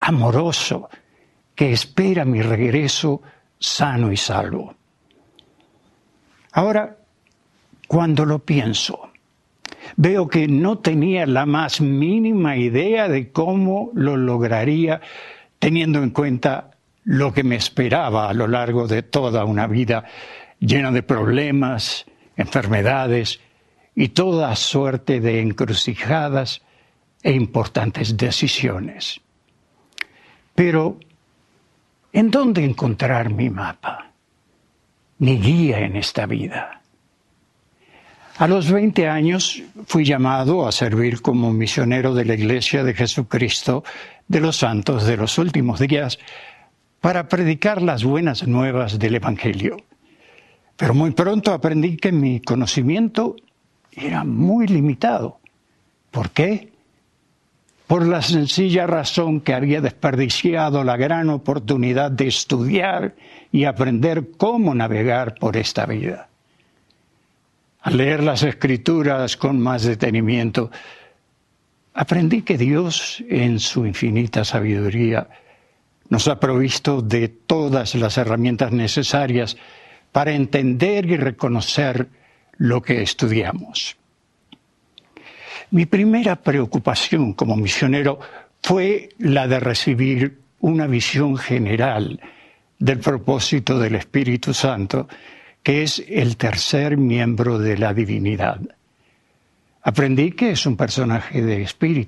amoroso, que espera mi regreso sano y salvo. Ahora, cuando lo pienso, veo que no tenía la más mínima idea de cómo lo lograría, teniendo en cuenta lo que me esperaba a lo largo de toda una vida llena de problemas, enfermedades y toda suerte de encrucijadas e importantes decisiones. Pero, ¿en dónde encontrar mi mapa, mi guía en esta vida? A los 20 años fui llamado a servir como misionero de la Iglesia de Jesucristo de los Santos de los Últimos Días para predicar las buenas nuevas del Evangelio. Pero muy pronto aprendí que mi conocimiento era muy limitado. ¿Por qué? Por la sencilla razón que había desperdiciado la gran oportunidad de estudiar y aprender cómo navegar por esta vida. Al leer las Escrituras con más detenimiento, aprendí que Dios, en su infinita sabiduría, nos ha provisto de todas las herramientas necesarias para entender y reconocer lo que estudiamos. Mi primera preocupación como misionero fue la de recibir una visión general del propósito del Espíritu Santo, que es el tercer miembro de la divinidad. Aprendí que es un personaje de espíritu,